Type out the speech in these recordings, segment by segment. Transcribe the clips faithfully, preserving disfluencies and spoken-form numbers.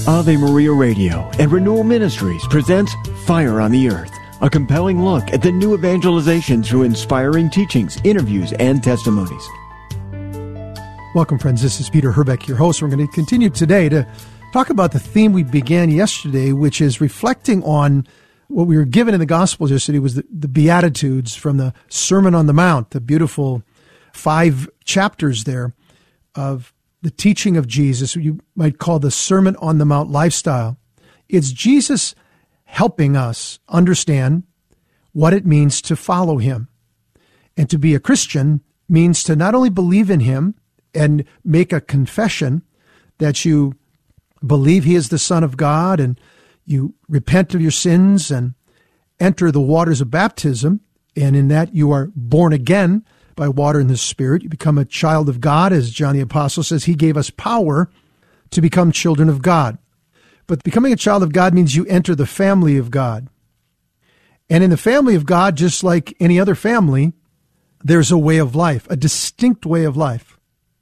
Ave Maria Radio and Renewal Ministries presents Fire on the Earth, a compelling look at the new evangelization through inspiring teachings, interviews, and testimonies. Welcome, friends. This is Peter Herbeck, your host. We're going to continue today to talk about the theme we began yesterday, which is reflecting on what we were given in the Gospels yesterday was the, the Beatitudes from the Sermon on the Mount, the beautiful five chapters there of the teaching of Jesus, what you might call the Sermon on the Mount lifestyle. It's Jesus helping us understand what it means to follow him. And to be a Christian means to not only believe in him and make a confession that you believe he is the Son of God and you repent of your sins and enter the waters of baptism, and in that you are born again by water and the Spirit. You become a child of God, as John the Apostle says. He gave us power to become children of God. But becoming a child of God means you enter the family of God. And in the family of God, just like any other family, there's a way of life, a distinct way of life.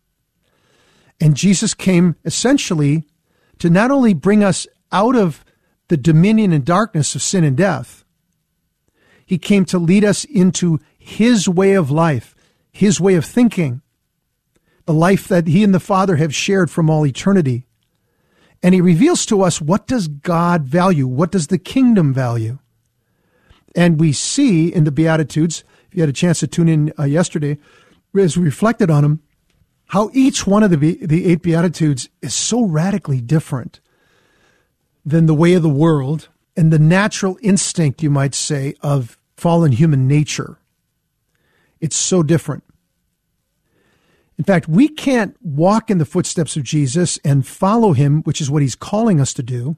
And Jesus came essentially to not only bring us out of the dominion and darkness of sin and death, he came to lead us into his way of life, his way of thinking, the life that he and the Father have shared from all eternity. And he reveals to us, what does God value? What does the kingdom value? And we see in the Beatitudes, if you had a chance to tune in uh, yesterday, as we reflected on them, how each one of the, the eight Beatitudes is so radically different than the way of the world and the natural instinct, you might say, of fallen human nature. It's so different. In fact, we can't walk in the footsteps of Jesus and follow him, which is what he's calling us to do,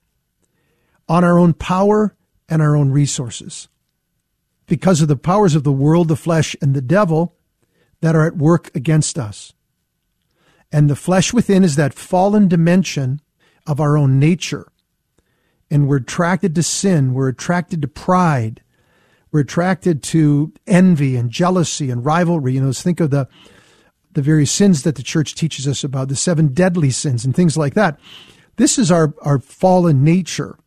on our own power and our own resources, because of the powers of the world, the flesh, and the devil that are at work against us. And the flesh within is that fallen dimension of our own nature. And we're attracted to sin. We're attracted to pride. We're attracted to envy and jealousy and rivalry. You know, let's think of the, the various sins that the church teaches us about, the seven deadly sins and things like that. This is our, our fallen nature.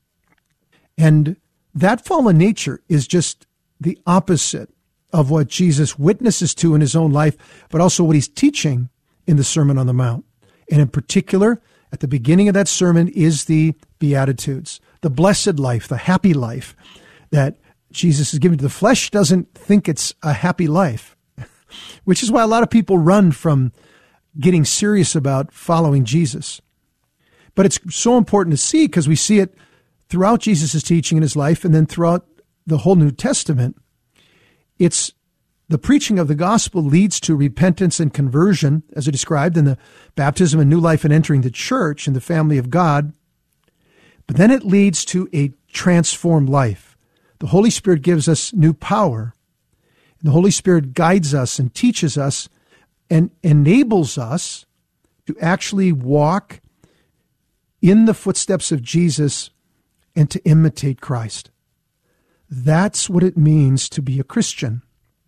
And that fallen nature is just the opposite of what Jesus witnesses to in his own life, but also what he's teaching in the Sermon on the Mount. And in particular, at the beginning of that sermon is the Beatitudes, the blessed life, the happy life that Jesus is giving to the flesh. Doesn't think it's a happy life, which is why a lot of people run from getting serious about following Jesus. But it's so important to see, because we see it throughout Jesus' teaching in his life and then throughout the whole New Testament. It's the preaching of the gospel leads to repentance and conversion, as I described in the baptism and new life and entering the church and the family of God. But then it leads to a transformed life. The Holy Spirit gives us new power. The Holy Spirit guides us and teaches us and enables us to actually walk in the footsteps of Jesus and to imitate Christ. That's what it means to be a Christian.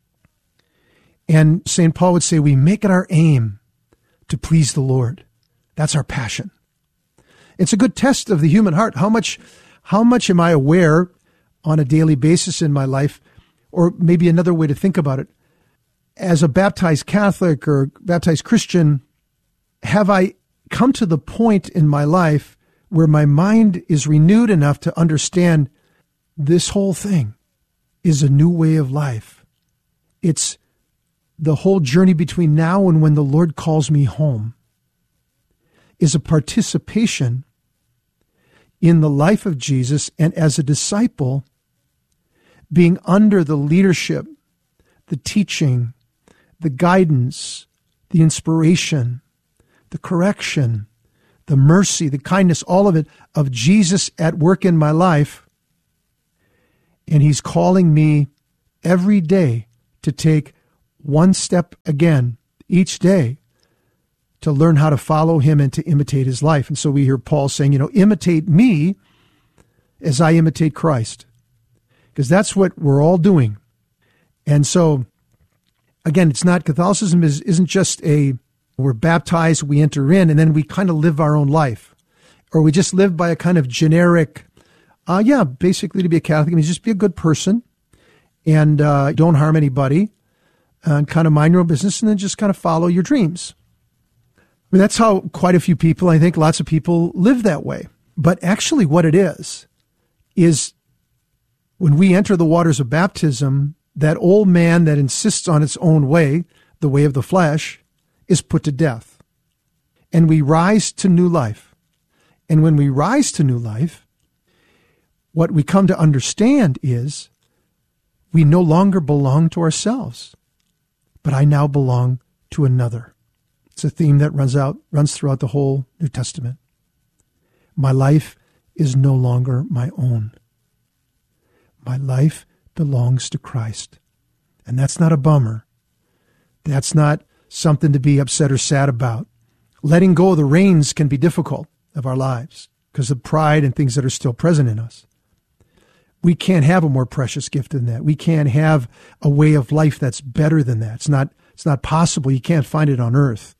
And Saint Paul would say, we make it our aim to please the Lord. That's our passion. It's a good test of the human heart. How much, how much am I aware on a daily basis in my life, or maybe another way to think about it, as a baptized Catholic or baptized Christian, have I come to the point in my life where my mind is renewed enough to understand this whole thing is a new way of life? It's the whole journey between now and when the Lord calls me home is a participation in the life of Jesus, and as a disciple, being under the leadership, the teaching, the guidance, the inspiration, the correction, the mercy, the kindness, all of it, of Jesus at work in my life. And he's calling me every day to take one step again each day to learn how to follow him and to imitate his life. And so we hear Paul saying, you know, imitate me as I imitate Christ, because that's what we're all doing. And so, again, it's not, Catholicism is, isn't just a, we're baptized, we enter in, and then we kind of live our own life. or we just live by a kind of generic, uh, yeah, basically to be a Catholic means just be a good person and uh, don't harm anybody and kind of mind your own business and then just kind of follow your dreams. I mean, that's how quite a few people, I think lots of people live that way. But actually what it is, is when we enter the waters of baptism, that old man that insists on its own way, the way of the flesh, is put to death. And we rise to new life. And when we rise to new life, what we come to understand is we no longer belong to ourselves, but I now belong to another. It's a theme that runs out, runs throughout the whole New Testament. My life is no longer my own. My life belongs to Christ. And that's not a bummer. That's not something to be upset or sad about. Letting go of the reins can be difficult of our lives because of pride and things that are still present in us. We can't have a more precious gift than that. We can't have a way of life that's better than that. It's not, it's not possible. You can't find it on earth.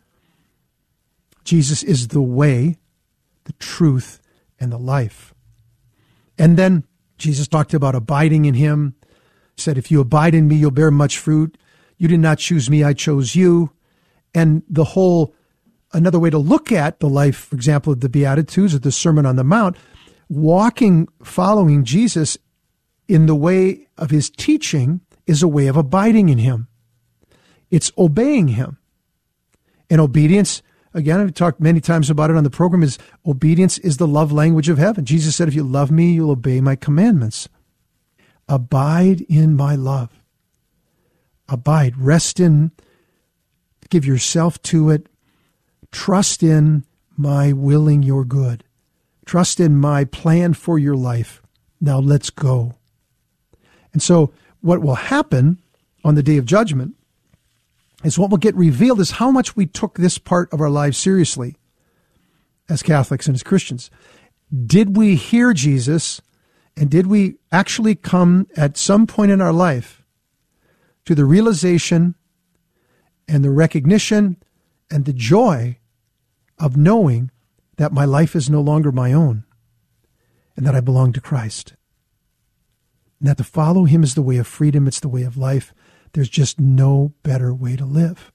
Jesus is the way, the truth, and the life. And then Jesus talked about abiding in him. He said, if you abide in me, you'll bear much fruit. You did not choose me, I chose you. And the whole, another way to look at the life, for example, of the Beatitudes or the Sermon on the Mount, walking, following Jesus in the way of his teaching is a way of abiding in him. It's obeying him. And obedience, again, I've talked many times about it on the program, is obedience is the love language of heaven. Jesus said, if you love me, you'll obey my commandments. Abide in my love. Abide, rest in, give yourself to it. Trust in my willing your good. Trust in my plan for your life. Now let's go. And so what will happen on the day of judgment is what will get revealed is how much we took this part of our lives seriously as Catholics and as Christians. Did we hear Jesus, and did we actually come at some point in our life to the realization and the recognition and the joy of knowing that my life is no longer my own and that I belong to Christ? And that to follow him is the way of freedom. It's the way of life. There's just no better way to live.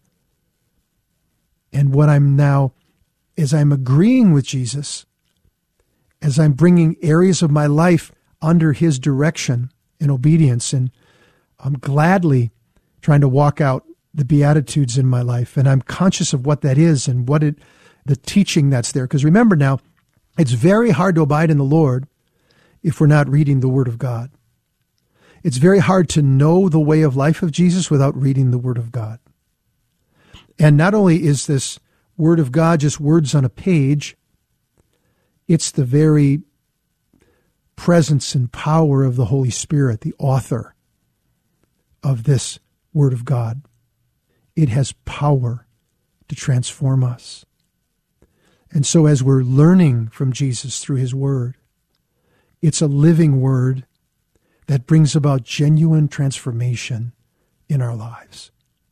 And what I'm now, as I'm agreeing with Jesus, as I'm bringing areas of my life under his direction and obedience, and I'm gladly trying to walk out the Beatitudes in my life, and I'm conscious of what that is and what it, the teaching that's there. Because remember now, it's very hard to abide in the Lord if we're not reading the Word of God. It's very hard to know the way of life of Jesus without reading the Word of God. And not only is this Word of God just words on a page, it's the very presence and power of the Holy Spirit, the author of this Word of God. It has power to transform us. And so as we're learning from Jesus through his Word, it's a living Word that brings about genuine transformation in our lives.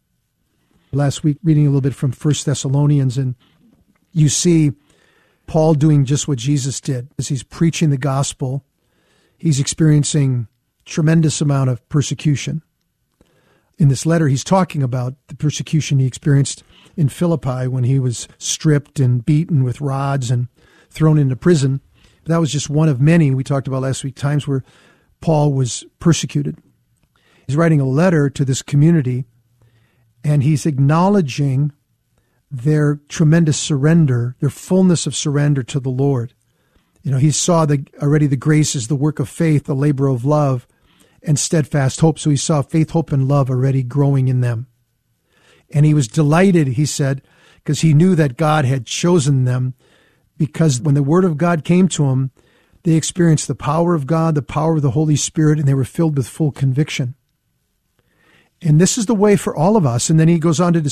Last week, reading a little bit from First Thessalonians, and you see Paul doing just what Jesus did. As he's preaching the gospel, he's experiencing tremendous amount of persecution. In this letter, he's talking about the persecution he experienced in Philippi when he was stripped and beaten with rods and thrown into prison. But that was just one of many, we talked about last week, times where Paul was persecuted. He's writing a letter to this community, and he's acknowledging their tremendous surrender, their fullness of surrender to the Lord. You know, he saw the, already the graces, the work of faith, the labor of love, and steadfast hope. So he saw faith, hope, and love already growing in them. And he was delighted, he said, because he knew that God had chosen them, because when the Word of God came to him, they experienced the power of God, the power of the Holy Spirit, and they were filled with full conviction. And this is the way for all of us. And then he goes on to